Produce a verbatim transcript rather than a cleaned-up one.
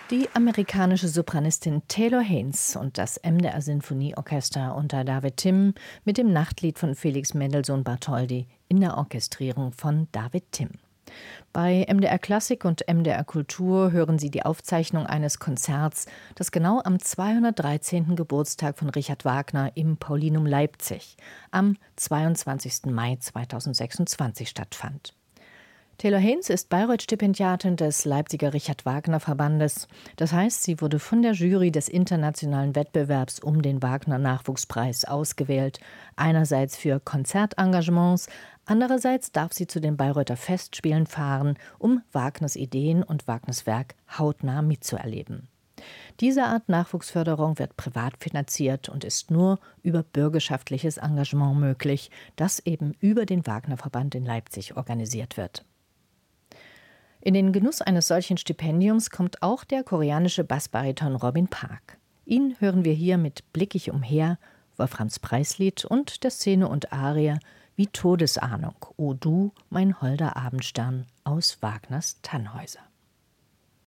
Die amerikanische Sopranistin Taylor Haynes und das M D R-Sinfonieorchester unter David Timm mit dem Nachtlied von Felix Mendelssohn Bartholdy in der Orchestrierung von David Timm. Bei M D R Klassik und M D R Kultur hören Sie die Aufzeichnung eines Konzerts, das genau am zweihundertdreizehnten Geburtstag von Richard Wagner im Paulinum Leipzig am zweiundzwanzigsten Mai zweitausendsechsundzwanzig stattfand. Taylor Haynes ist Bayreuth-Stipendiatin des Leipziger Richard-Wagner-Verbandes. Das heißt, sie wurde von der Jury des internationalen Wettbewerbs um den Wagner-Nachwuchspreis ausgewählt. Einerseits für Konzertengagements, andererseits darf sie zu den Bayreuther Festspielen fahren, um Wagners Ideen und Wagners Werk hautnah mitzuerleben. Diese Art Nachwuchsförderung wird privat finanziert und ist nur über bürgerschaftliches Engagement möglich, das eben über den Wagner-Verband in Leipzig organisiert wird. In den Genuss eines solchen Stipendiums kommt auch der koreanische Bassbariton Robin Park. Ihn hören wir hier mit Blick ich umher, Wolframs Preislied und der Szene und Arie wie Todesahnung, O du, mein holder Abendstern aus Wagners Tannhäuser.